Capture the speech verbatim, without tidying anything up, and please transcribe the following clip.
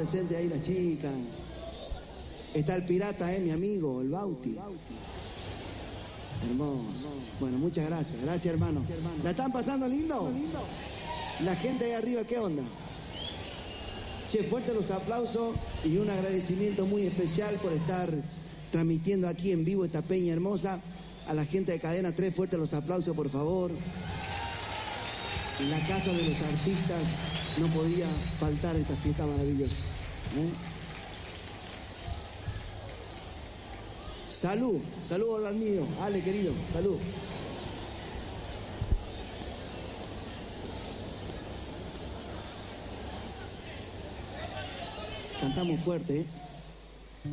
presente ahí la chica. Está el pirata, eh, mi amigo, el Bauti. Hermoso. Bueno, muchas gracias. Gracias, hermano. ¿La están pasando lindo? La gente ahí arriba, ¿qué onda? Che, fuerte los aplausos y un agradecimiento muy especial por estar transmitiendo aquí en vivo esta peña hermosa. A la gente de Cadena tres, fuerte los aplausos, por favor. En la casa de los artistas no podía faltar esta fiesta maravillosa. ¿eh? Salud, salud al nido. Ale, querido, salud. Cantamos fuerte, ¿eh?